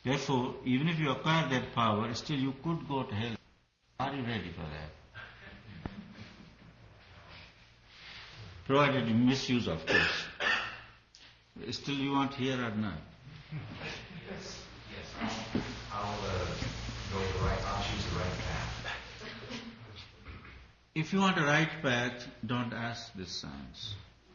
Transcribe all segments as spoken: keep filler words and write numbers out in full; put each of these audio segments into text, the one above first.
Therefore, even if you acquire that power, still you could go to hell. Are you ready for that? Provided you misuse, of course. Still you want here or not? Yes, yes. I'll uh, go the right, I'll choose the right path. If you want a right path, don't ask this science.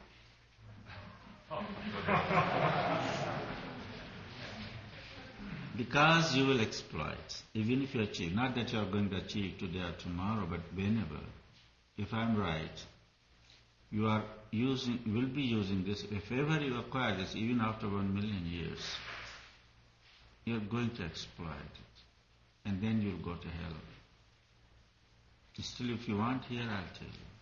Because you will exploit, even if you achieve, not that you are going to achieve today or tomorrow, but whenever, if I am right, you are using, you will be using this, if ever you acquire this, even after one million years, you are going to exploit it, and then you will go to hell. Still, if you want here, I'll tell you.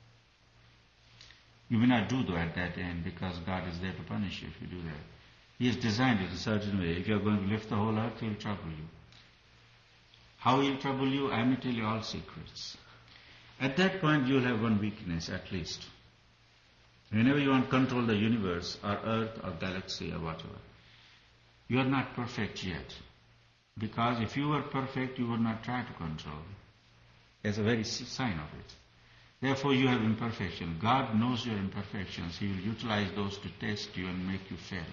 You may not do though at that end, because God is there to punish you if you do that. He has designed it a certain way. If you are going to lift the whole earth, He will trouble you. How He will trouble you, I may tell you all secrets. At that point, you will have one weakness at least. Whenever you want to control the universe, or earth, or galaxy, or whatever, you are not perfect yet. Because if you were perfect, you would not try to control. There's a very sign of it. Therefore, you have imperfection. God knows your imperfections. He will utilize those to test you and make you fail,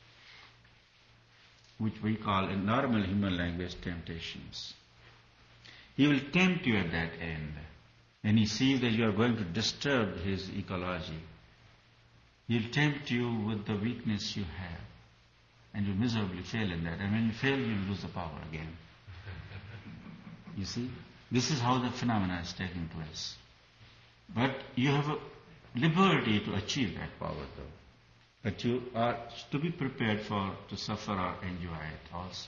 which we call in normal human language temptations. He will tempt you at that end. When He sees that you are going to disturb His ecology, He will tempt you with the weakness you have, and you miserably fail in that. And when you fail, you lose the power again. You see? This is how the phenomena is taking place. But you have a liberty to achieve that power though. But you are to be prepared for, to suffer or enjoy it also.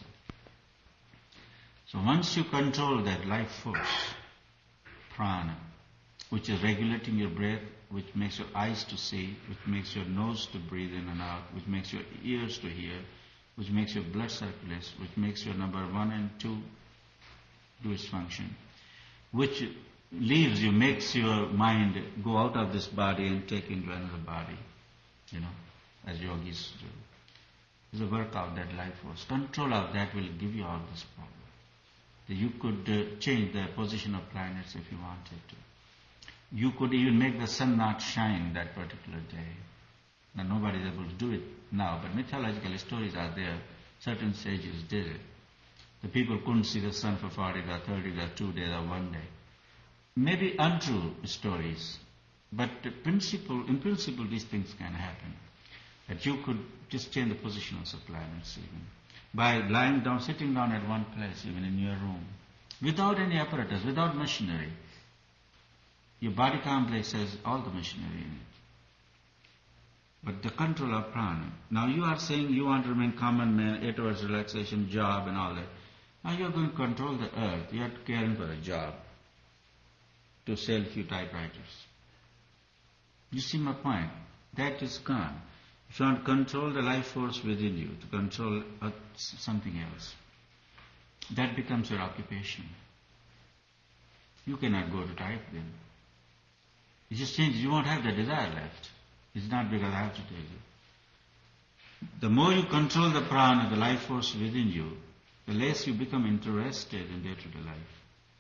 So once you control that life force, prana, which is regulating your breath, which makes your eyes to see, which makes your nose to breathe in and out, which makes your ears to hear, which makes your blood circulate, which makes your number one and two do its function, which leaves you, makes your mind go out of this body and take into another body, you know, as yogis do. It's a work of that life force. Control of that will give you all this power. You could uh, change the position of planets if you wanted to. You could even make the sun not shine that particular day. Now nobody is able to do it now, but mythological stories are there. Certain sages did it. The people couldn't see the sun for forty or thirty or two days or one day. Maybe untrue stories, but the principle, in principle these things can happen. That you could just change the positions of planets even. By lying down, sitting down at one place, even in your room, without any apparatus, without machinery. Your body complex has all the machinery in it. But the control of prana. Now you are saying you want to remain common man, eight hours relaxation, job and all that. Now you are going to control the earth. You are caring for a job to sell a few typewriters. You see my point? That is gone. If you want to control the life force within you, to control uh, something else, that becomes your occupation. You cannot go to type then. It just changes. You won't have the desire left. It's not because I have to tell you. The more you control the prana, the life force within you, the less you become interested in day-to-day life.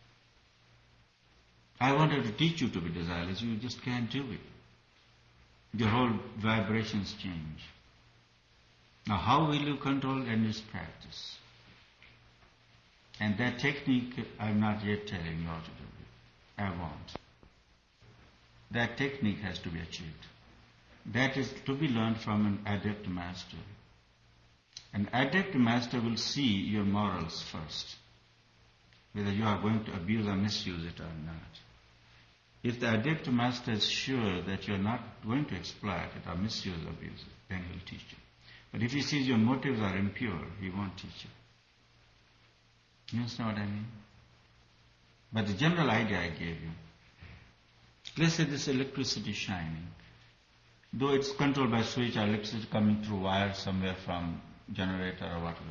I wanted to teach you to be desireless. You just can't do it. Your whole vibrations change. Now how will you control it? And it's practice. And that technique I'm not yet telling you how to do it. I won't. That technique has to be achieved. That is to be learned from an adept master. An adept master will see your morals first, whether you are going to abuse or misuse it or not. If the adept master is sure that you are not going to exploit it or misuse or abuse it, then he will teach you. But if he sees your motives are impure, he won't teach you. You understand what I mean? But the general idea I gave you. Let's say this electricity shining. Though it's controlled by switch or electricity coming through wire somewhere from generator or whatever.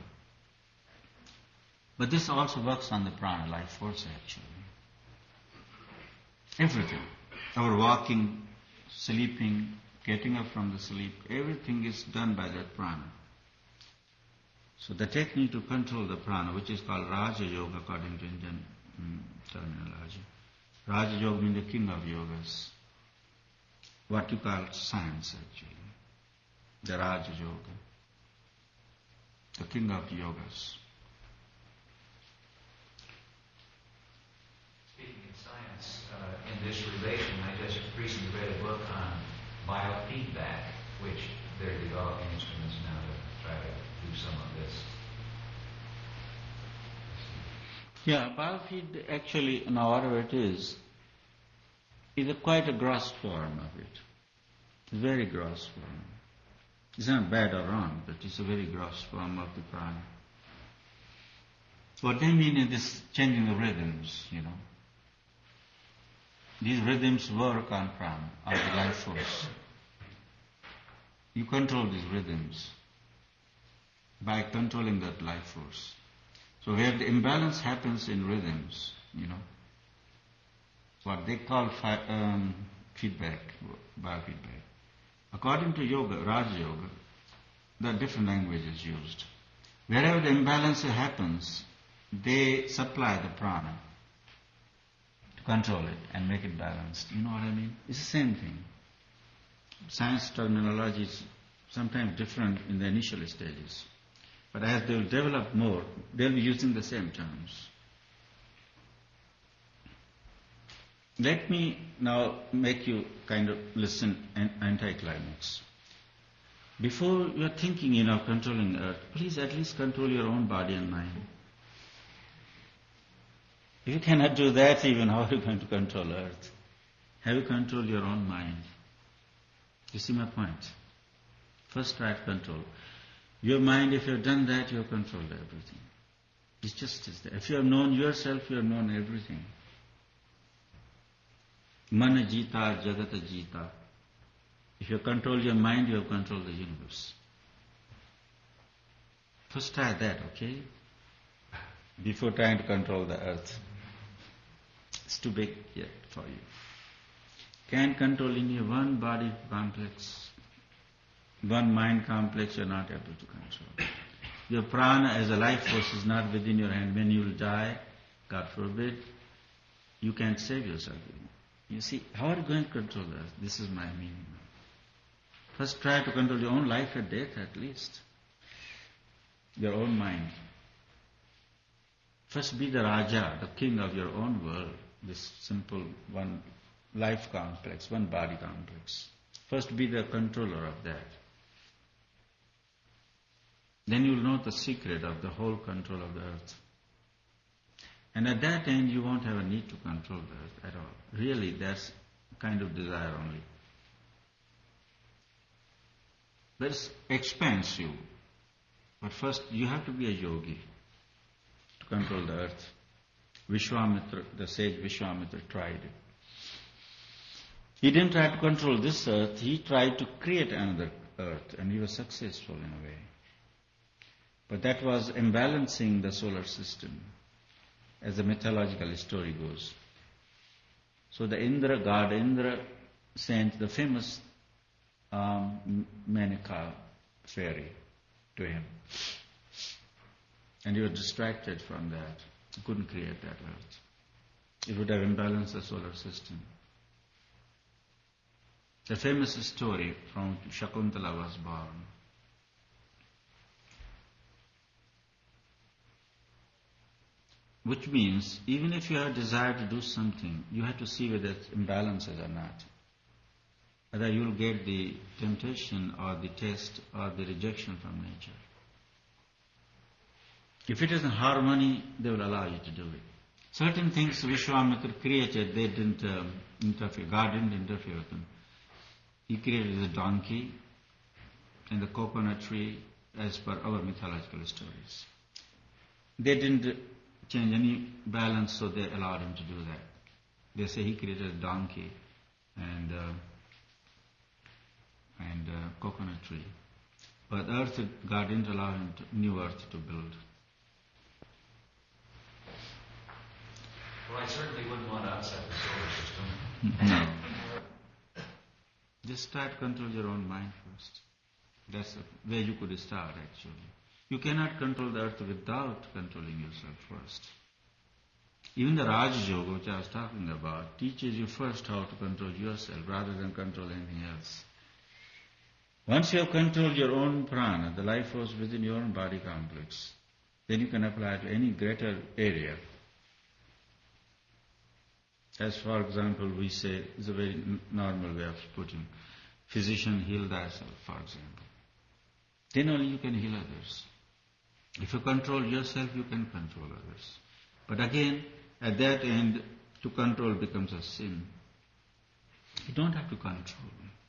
But this also works on the prana, life force actually. Everything. Our walking, sleeping, getting up from the sleep, everything is done by that prana. So the technique to control the prana, which is called Raja Yoga according to Indian um, terminology. Raja Yoga means the king of yogas. What you call science actually. The Raja Yoga. The king of yogas. Speaking of science, uh, in this relation, I just recently read a book on biofeedback, which they're developing instruments now to try to do some of this. Yeah, biofeed actually, now whatever it is, is a quite a gross form of it. Very gross form. It's not bad or wrong, but it's a very gross form of the prana. What they mean is this changing the rhythms, you know. These rhythms work on prana, on the life force. You control these rhythms by controlling that life force. So where the imbalance happens in rhythms, you know, what they call fi- um, feedback, biofeedback. According to yoga, Raja Yoga, there are different languages used. Wherever the imbalance happens, they supply the prana to control it and make it balanced. You know what I mean? It's the same thing. Science terminology is sometimes different in the initial stages. But as they will develop more, they'll be using the same terms. Let me now make you kind of listen an anticlimax. Before you are thinking, you know, of controlling earth, please at least control your own body and mind. If you cannot do that even, how are you going to control earth? Have you controlled your own mind? You see my point? First try to control. Your mind, if you have done that, you have controlled everything. It's just as that. If you have known yourself, you have known everything. Mana jita, jagata jita. If you control your mind, you have controlled the universe. First try that, okay? Before trying to control the earth. It's too big yet for you. Can control in your one body complex, one mind complex, you're not able to control. Your prana as a life force is not within your hand. When you will die, God forbid, you can't save yourself. You see, how are you going to control that? This is my meaning. First try to control your own life and death at least. Your own mind. First be the Raja, the king of your own world. This simple one life complex, one body complex. First be the controller of that. Then you will know the secret of the whole control of the earth. And at that end, you won't have a need to control the earth at all. Really, that's kind of desire only. But it expands you. But first, you have to be a yogi to control the earth. Vishwamitra, the sage Vishwamitra, tried it. He didn't try to control this earth, he tried to create another earth, and he was successful in a way. But that was imbalancing the solar system, as the mythological story goes. So the Indra, god Indra, sent the famous um, Menaka fairy to him. And he was distracted from that. He couldn't create that earth. It would have imbalanced the solar system. The famous story from Shakuntala was born. Which means, even if you have desire to do something, you have to see whether it's imbalances or not. Whether you will get the temptation or the test or the rejection from nature. If it is in harmony, they will allow you to do it. Certain things Vishwamitra created, they didn't um, interfere. God didn't interfere with them. He created the donkey and the coconut tree as per our mythological stories. They didn't change any balance, so they allowed him to do that. They say he created a donkey and uh, and uh, coconut tree. But earth, God didn't allow him to, new earth to build. Well, I certainly wouldn't want to upset the solar system. No. Just try to control your own mind first. That's where you could start actually. You cannot control the earth without controlling yourself first. Even the Raja Yoga, which I was talking about, teaches you first how to control yourself rather than control anything else. Once you have controlled your own prana, the life force within your own body complex, then you can apply it to any greater area. As for example, we say, it's a very normal way of putting, physician, heal thyself, for example. Then only you can heal others. If you control yourself, you can control others. But again, at that end, to control becomes a sin. You don't have to control.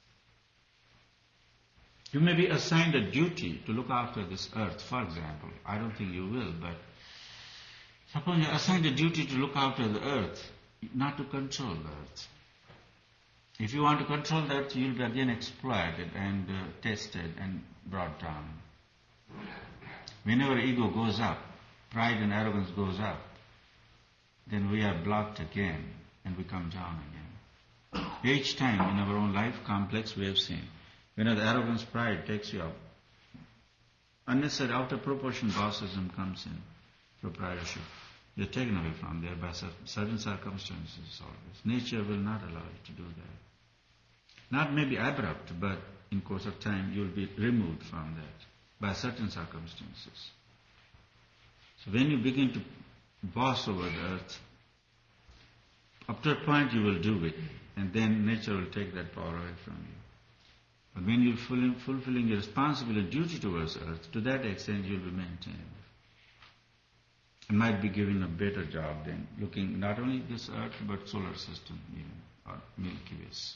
You may be assigned a duty to look after this earth, for example. I don't think you will, but suppose you're assigned a duty to look after the earth, not to control the earth. If you want to control the earth, you'll be again exploited and uh, tested and brought down. Whenever ego goes up, pride and arrogance goes up, then we are blocked again and we come down again. Each time in our own life complex we have seen, whenever the arrogance, pride takes you up, unnecessary out of proportion bossism comes in, proprietorship. You're taken away from there by certain circumstances always. Nature will not allow you to do that. Not maybe abrupt, but in course of time you will be removed from that by certain circumstances. So when you begin to boss over the earth, up to a point you will do it, and then nature will take that power away from you. But when you're fulfilling your responsibility, duty towards earth, to that extent you'll be maintained. And might be given a better job than looking not only this earth but solar system even, or Milky Ways.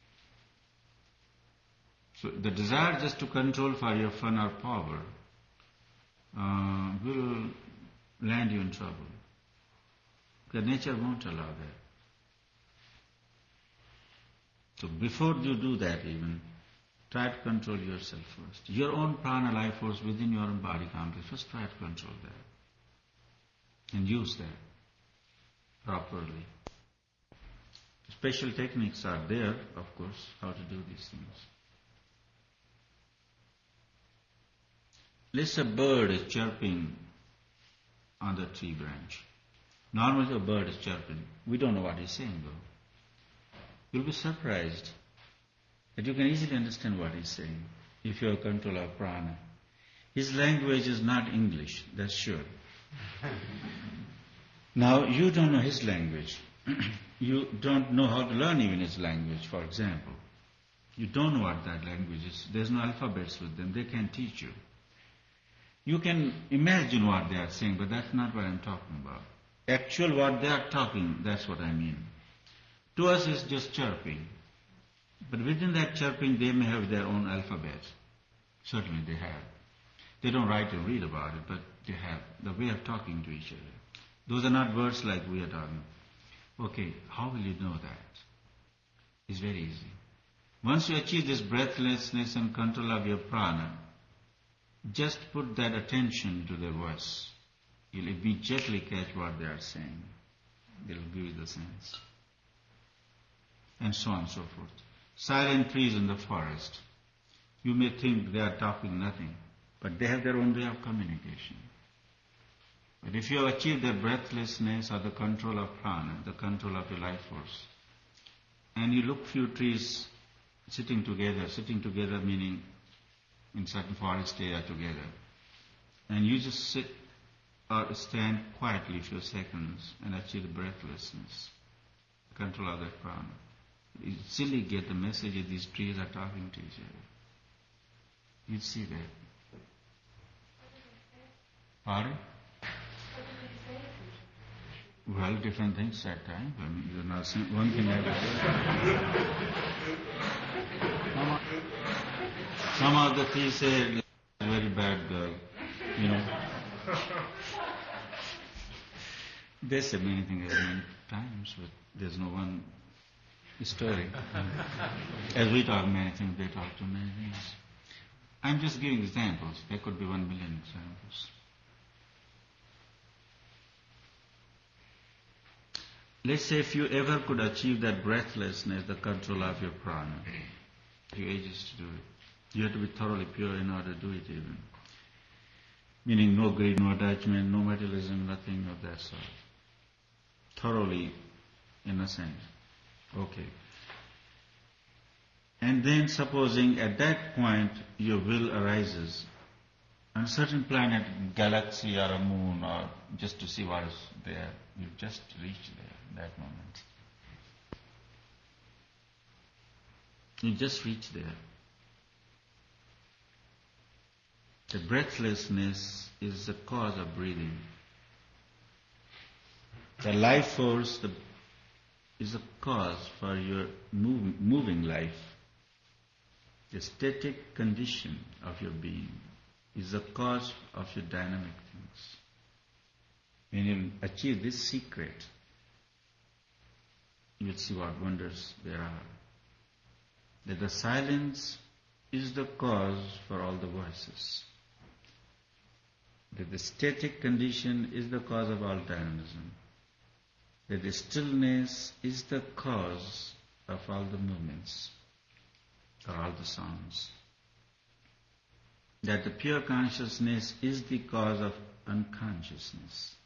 So the desire just to control for your fun or power uh, will land you in trouble. Because nature won't allow that. So before you do that even, try to control yourself first. Your own prana life force within your own body complex, first try to control that. And use that properly. Special techniques are there, of course, how to do these things. Let's say a bird is chirping on the tree branch. Normally a bird is chirping. We don't know what he's saying though. You'll be surprised that you can easily understand what he's saying if you have control of prana. His language is not English, that's sure. Now, you don't know his language. You don't know how to learn even his language, for example. You don't know what that language is. There's no alphabets with them. They can't teach you. You can imagine what they are saying, but that's not what I'm talking about. Actual what they are talking, that's what I mean. To us, it's just chirping. But within that chirping, they may have their own alphabet. Certainly they have. They don't write and read about it, but they have the way of talking to each other. Those are not words like we are talking. Okay, how will you know that? It's very easy. Once you achieve this breathlessness and control of your prana, just put that attention to their voice. You'll immediately catch what they are saying. They'll give you the sense. And so on and so forth. Silent trees in the forest. You may think they are talking nothing, but they have their own way of communication. But if you have achieved the breathlessness or the control of prana, the control of your life force, and you look few trees sitting together, sitting together meaning in certain forest area together, and you just sit or stand quietly few seconds and achieve the breathlessness, control of that prana, you silly get the message that these trees are talking to each other. You'd see that. Pardon? Well, different things that time. I mean, you're not saying one thing at a time. Some of the trees say, very bad girl, you know. They say many things many times, but there's no one story. As we talk many things, they talk to many things. I'm just giving examples. There could be one million examples. Let's say if you ever could achieve that breathlessness, the control of your prana, you ages to do it. You have to be thoroughly pure in order to do it even. Meaning no greed, no attachment, no materialism, nothing of that sort. Thoroughly innocent. Okay. And then supposing at that point your will arises on a certain planet, galaxy or a moon, or just to see what is there, you just reach there, that moment. You just reach there. The breathlessness is the cause of breathing. The life force the, is the cause for your move, moving life. The static condition of your being is the cause of your dynamic things. When you achieve this secret, you will see what wonders there are. That the silence is the cause for all the voices. That the static condition is the cause of all dynamism. That the stillness is the cause of all the movements, or all the sounds. That the pure consciousness is the cause of unconsciousness.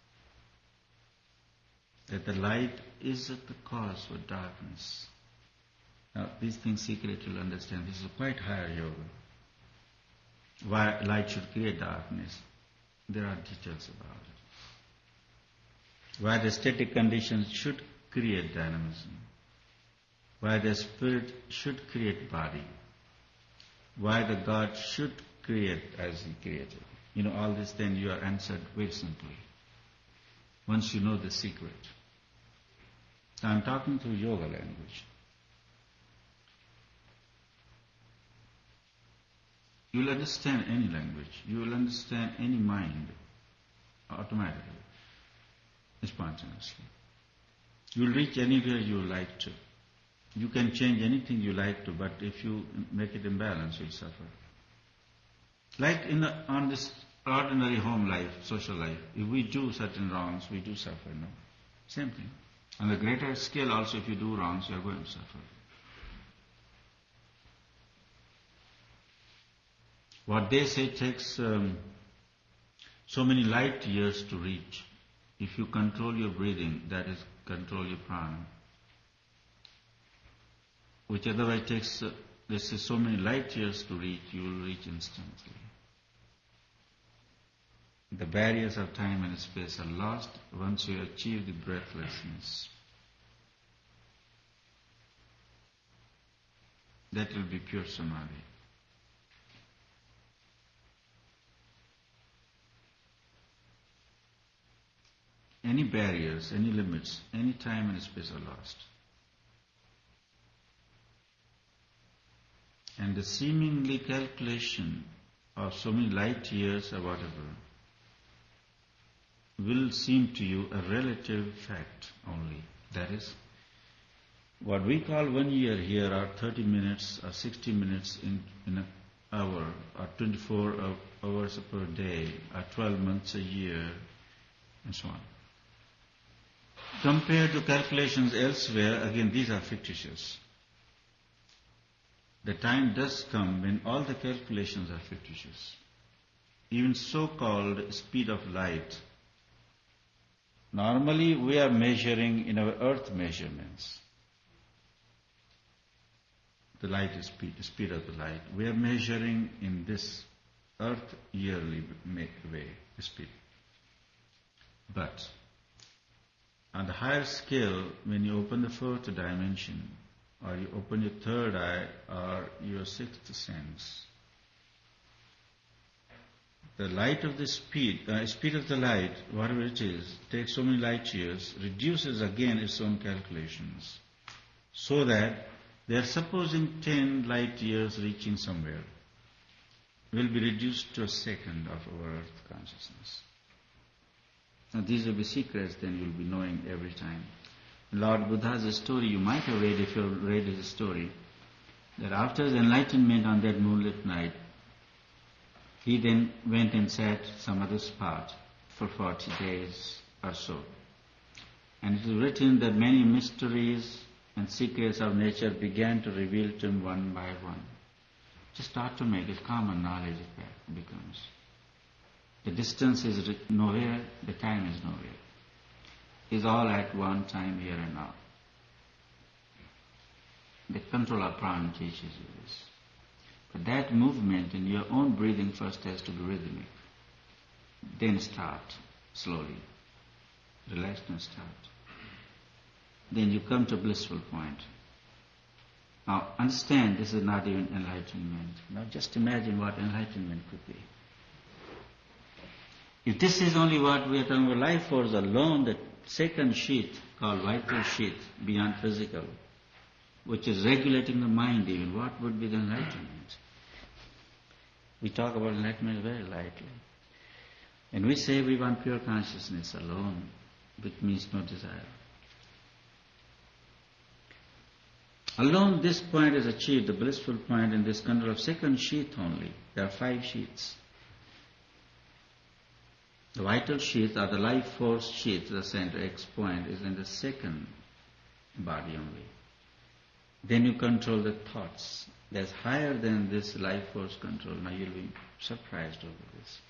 That the light is the cause for darkness. Now, these things secret you'll understand. This is a quite higher yoga. Why light should create darkness. There are details about it. Why the static conditions should create dynamism. Why the spirit should create body. Why the God should create as He created. You know all this, then you are answered very simply. Once you know the secret. Now I'm talking through yoga language. You will understand any language. You will understand any mind automatically, spontaneously. You will reach anywhere you like to. You can change anything you like to, but if you make it imbalanced, you'll suffer. Like in the, on this ordinary home life, social life, if we do certain wrongs, we do suffer, no? Same thing. On the greater scale also, if you do wrongs, you are going to suffer. What they say takes um, so many light years to reach. If you control your breathing, that is, control your prana, which otherwise takes, uh, let's say, so many light years to reach, you will reach instantly. The barriers of time and space are lost once you achieve the breathlessness. That will be pure samadhi. Any barriers, any limits, any time and space are lost. And the seemingly calculation of so many light years or whatever will seem to you a relative fact only. That is, what we call one year here are thirty minutes or sixty minutes in, in an hour, or twenty-four hours per day, or twelve months a year, and so on. Compared to calculations elsewhere, again, these are fictitious. The time does come when all the calculations are fictitious. Even so-called speed of light. Normally, we are measuring in our earth measurements. The light is speed, the speed of the light. We are measuring in this earth yearly way, speed. But on the higher scale, when you open the fourth dimension, or you open your third eye, or your sixth sense, the light of the speed, uh, speed of the light, whatever it is, takes so many light years, reduces again its own calculations, so that they are supposing ten light years reaching somewhere, will be reduced to a second of our earth consciousness. Now these will be secrets then you'll be knowing every time. Lord Buddha's story, you might have read if you have read his story, that after the enlightenment on that moonlit night, he then went and sat some other spot for forty days or so. And it is written that many mysteries and secrets of nature began to reveal to him one by one. Just automatic, common knowledge it becomes. The distance is nowhere, the time is nowhere. It's all at one time, here and now. The control of prana teaches you this. But that movement in your own breathing first has to be rhythmic. Then start slowly. Relax and start. Then you come to a blissful point. Now understand this is not even enlightenment. Now just imagine what enlightenment could be. If this is only what we are talking about, life force alone, the second sheath called vital sheath beyond physical, which is regulating the mind even, what would be the enlightenment? We talk about enlightenment very lightly. And we say we want pure consciousness alone, which means no desire. Alone this point is achieved, the blissful point in this control of second sheath only. There are five sheaths. The vital sheath or the life force sheath, the center X point, is in the second body only. Then you control the thoughts. That's higher than this life force control. Now you'll be surprised over this.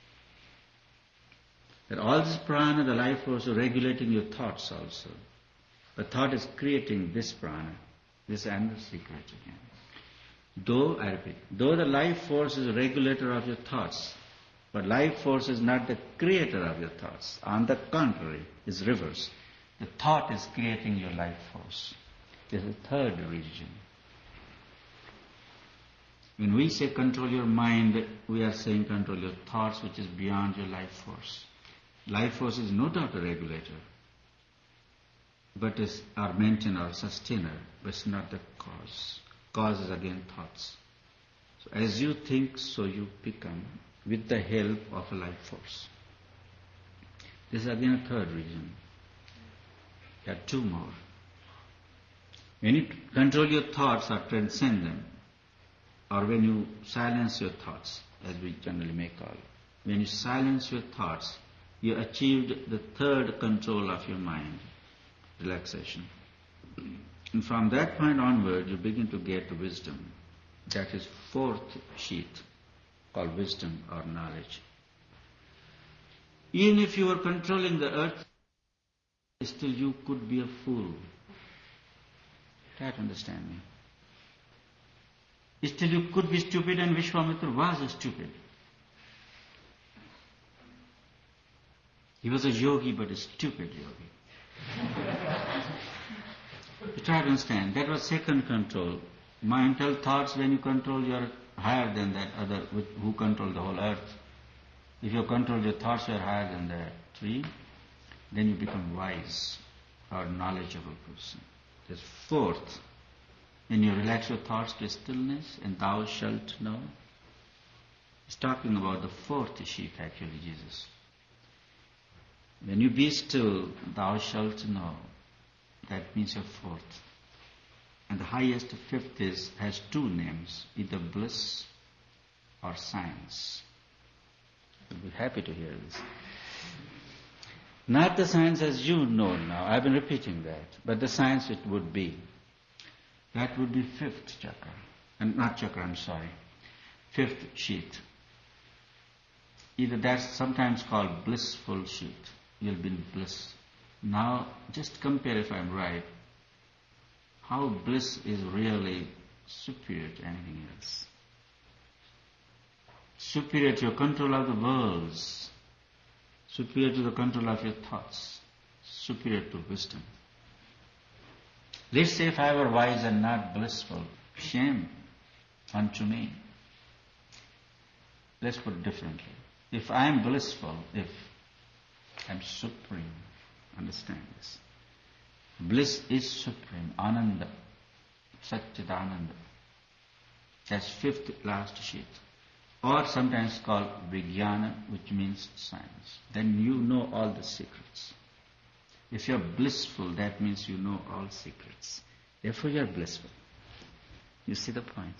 That all this prana, the life force, is regulating your thoughts also. The thought is creating this prana. This is another secret again. Though, I repeat, though the life force is a regulator of your thoughts, but life force is not the creator of your thoughts. On the contrary, it's reverse. The thought is creating your life force. This is the third region. When we say control your mind, we are saying control your thoughts, which is beyond your life force. Life force is no doubt a regulator, but is our maintainer or sustainer, but it's not the cause. Cause is again thoughts. So as you think, so you become, with the help of a life force. This is again a third region. There are two more. When you control your thoughts or transcend them, or when you silence your thoughts, as we generally may call it, when you silence your thoughts, you achieved the third control of your mind, relaxation. And from that point onward, you begin to get wisdom. That is fourth sheath, called wisdom or knowledge. Even if you were controlling the earth, still you could be a fool. Try to understand me. Still you could be stupid, and Vishwamitra was stupid. He was a yogi, but a stupid yogi. You try to understand. That was second control. Mental thoughts, when you control, you are higher than that other who control the whole earth. If you control your thoughts, you are higher than that. Three, then you become wise or knowledgeable person. There's fourth. When you relax your thoughts to stillness, and thou shalt know. He's talking about the fourth sheath, actually, Jesus. When you be still, thou shalt know. That means your fourth. And the highest, fifth, is has two names, either bliss or science. You'll be happy to hear this. Not the science as you know now. I've been repeating that. But the science it would be. That would be fifth chakra. And not chakra, I'm sorry. Fifth sheath. Either that's sometimes called blissful sheath. You'll be in bliss. Now, just compare if I'm right. How bliss is really superior to anything else. Superior to your control of the worlds. Superior to the control of your thoughts. Superior to wisdom. Let's say if I were wise and not blissful, shame unto me. Let's put it differently. If I am blissful, if I am supreme, understand this. Bliss is supreme, Ananda, Satchidananda. That's fifth last sheath. Or sometimes called Vijnana, which means science. Then you know all the secrets. If you're blissful, that means you know all secrets. Therefore you're blissful. You see the point?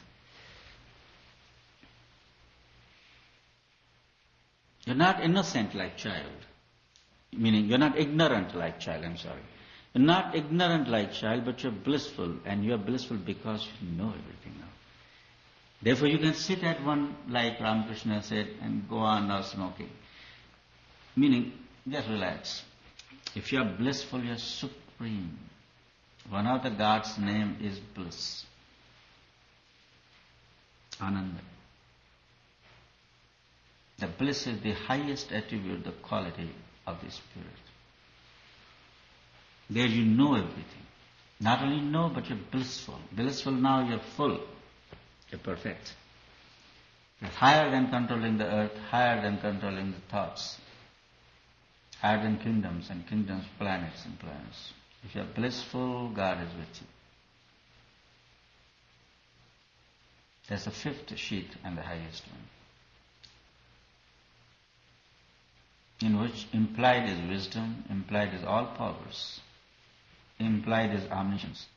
You're not innocent like child. Meaning you're not ignorant like child, I'm sorry. You're not ignorant like child, but you're blissful. And you're blissful because you know everything now. Therefore you can sit at one, like Ramakrishna said, and go on now smoking. Meaning, just relax. If you are blissful, you are supreme. One of the God's name is bliss. Ananda. The bliss is the highest attribute, the quality of the Spirit. There you know everything. Not only know, but you're blissful. Blissful now, you're full. You're perfect. You're higher than controlling the earth, higher than controlling the thoughts, higher than kingdoms and kingdoms, planets and planets. If you're blissful, God is with you. There's a fifth sheet and the highest one, in which implied is wisdom, implied is all powers, implied is omniscience.